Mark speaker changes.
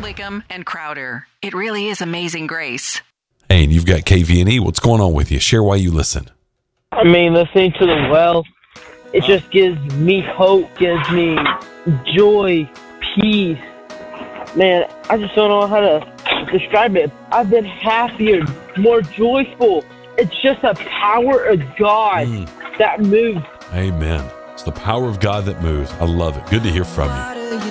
Speaker 1: Whigham, and Crowder. It really is amazing grace.
Speaker 2: Hey, and you've got KVNE. What's going on with you? Share why you listen.
Speaker 3: I mean, listening to the well, it just gives me hope, gives me joy, peace. Man, I just don't know how to describe it. I've been happier, more joyful. It's just the power of God that moves.
Speaker 2: Amen. It's the power of God that moves. I love it. Good to hear from you.